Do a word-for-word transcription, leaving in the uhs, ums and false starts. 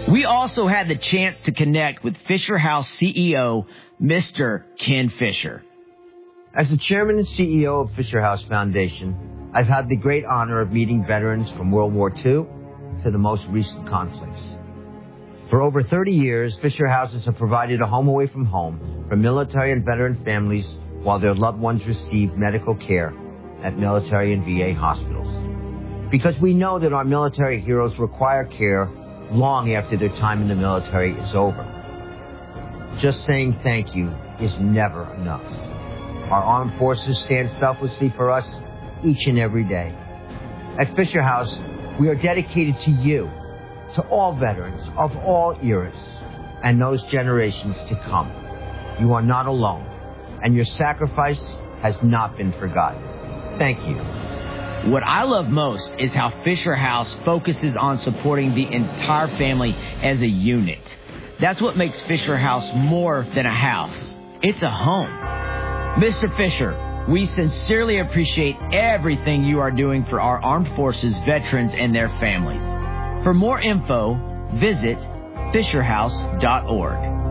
We also had the chance to connect with Fisher House C E O, Mister Ken Fisher. As the chairman and C E O of Fisher House Foundation, I've had the great honor of meeting veterans from World War Two to the most recent conflicts. For over thirty years, Fisher Houses have provided a home away from home for military and veteran families while their loved ones receive medical care at military and V A hospitals. Because we know that our military heroes require care long after their time in the military is over. Just saying thank you is never enough. Our armed forces stand selflessly for us each and every day. At Fisher House, we are dedicated to you, to all veterans of all eras, and those generations to come. You are not alone, and your sacrifice has not been forgotten. Thank you. What I love most is how Fisher House focuses on supporting the entire family as a unit. That's what makes Fisher House more than a house. It's a home. Mister Fisher, we sincerely appreciate everything you are doing for our armed forces, veterans, and their families. For more info, visit fisher house dot org.